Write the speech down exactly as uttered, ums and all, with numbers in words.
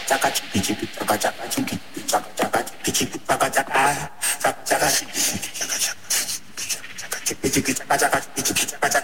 chaka chiki chiki chaka chaka chiki chaka chaka chiki chiki chaka chaka chaka chaka chiki chiki chaka chaka chiki chiki chaka chaka chiki chiki chaka chaka